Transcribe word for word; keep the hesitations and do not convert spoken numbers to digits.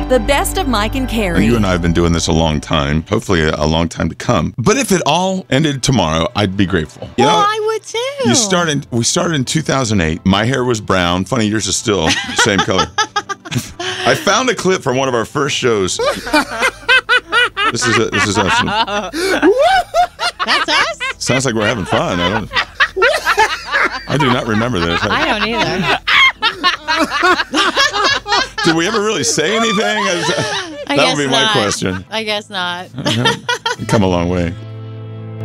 The best of Mike and Carrie. You and I have been doing this a long time, hopefully a, a long time to come. But if it all ended tomorrow, I'd be grateful. You well, know, I would too. You started. We started in two thousand eight. My hair was brown. Funny, yours is still the same color. I found a clip from one of our first shows. This is a, this is us. That's us? Sounds like we're having fun. I don't. I do not remember this. I don't either. Did we ever really say anything? I that guess would be not. my question. I guess not. Come a long way.